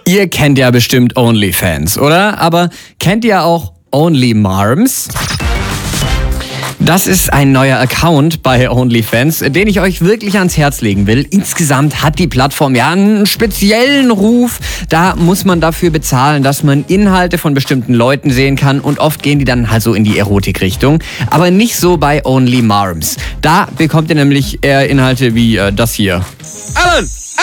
Ihr kennt ja bestimmt OnlyFans, oder? Aber kennt ihr auch OnlyMarms? Das ist ein neuer Account bei OnlyFans, den ich euch wirklich ans Herz legen will. Insgesamt hat die Plattform ja einen speziellen Ruf. Da muss man dafür bezahlen, dass man Inhalte von bestimmten Leuten sehen kann und oft gehen die dann halt so in die Erotikrichtung. Aber nicht so bei OnlyMarms. Da bekommt ihr nämlich eher Inhalte wie das hier. Alan!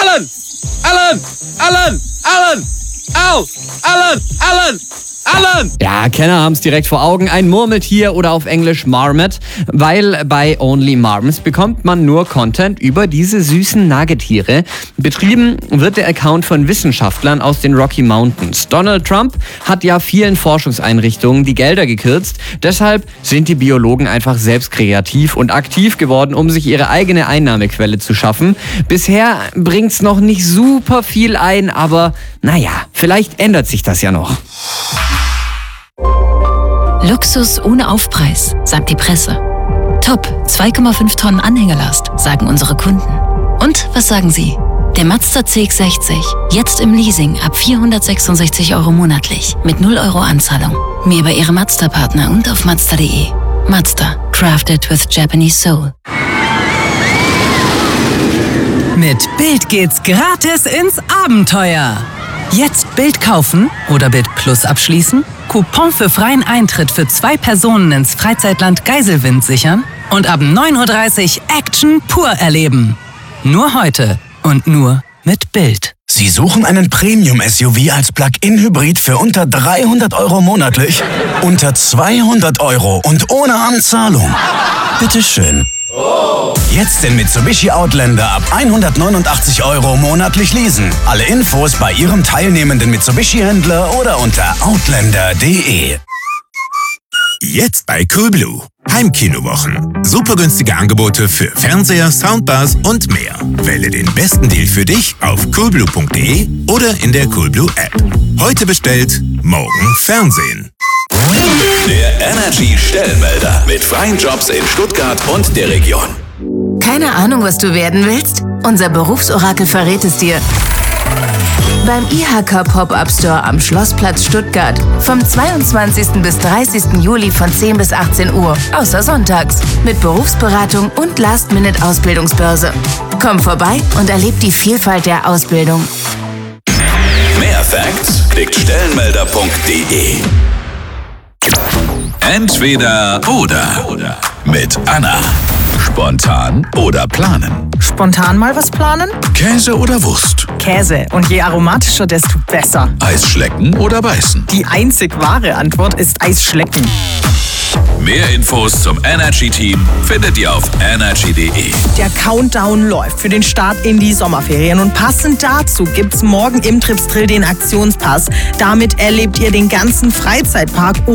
Ja, Kenner haben es direkt vor Augen. Ein Murmeltier oder auf Englisch Marmot. Weil bei OnlyMarms bekommt man nur Content über diese süßen Nagetiere. Betrieben wird der Account von Wissenschaftlern aus den Rocky Mountains. Donald Trump hat ja vielen Forschungseinrichtungen die Gelder gekürzt. Deshalb sind die Biologen einfach selbst kreativ und aktiv geworden, um sich ihre eigene Einnahmequelle zu schaffen. Bisher bringt's noch nicht super viel ein, aber naja, vielleicht ändert sich das ja noch. Luxus ohne Aufpreis, sagt die Presse. Top, 2,5 Tonnen Anhängelast, sagen unsere Kunden. Und was sagen Sie? Der Mazda CX-60, jetzt im Leasing ab 466 € monatlich, mit 0 € Anzahlung. Mehr bei Ihrem Mazda-Partner und auf Mazda.de. Mazda, crafted with Japanese soul. Mit Bild geht's gratis ins Abenteuer. Jetzt Bild kaufen oder Bild Plus abschließen, Coupon für freien Eintritt für 2 Personen ins Freizeitland Geiselwind sichern und ab 9:30 Uhr Action pur erleben. Nur heute und nur mit Bild. Sie suchen einen Premium-SUV als Plug-in-Hybrid für unter 300 € monatlich, unter 200 € und ohne Anzahlung. Bitteschön. Jetzt den Mitsubishi Outlander ab 189 € monatlich leasen. Alle Infos bei Ihrem teilnehmenden Mitsubishi-Händler oder unter outlander.de. Jetzt bei Coolblue. Heimkinowochen. Super günstige Angebote für Fernseher, Soundbars und mehr. Wähle den besten Deal für dich auf coolblue.de oder in der Coolblue App. Heute bestellt, morgen Fernsehen. Der Energy Stellenmelder mit freien Jobs in Stuttgart und der Region. Keine Ahnung, was du werden willst? Unser Berufsorakel verrät es dir. Beim IHK Pop-Up Store am Schlossplatz Stuttgart vom 22. bis 30. Juli von 10 bis 18 Uhr, außer sonntags, mit Berufsberatung und Last-Minute-Ausbildungsbörse. Komm vorbei und erleb die Vielfalt der Ausbildung. Mehr Facts klickt stellenmelder.de. Entweder oder mit Anna. Spontan oder planen? Spontan mal was planen? Käse oder Wurst? Käse. Und je aromatischer, desto besser. Eisschlecken oder beißen? Die einzig wahre Antwort ist Eisschlecken. Mehr Infos zum Energy-Team findet ihr auf energy.de. Der Countdown läuft für den Start in die Sommerferien und passend dazu gibt's morgen im Tripsdrill den Aktionspass. Damit erlebt ihr den ganzen Freizeitpark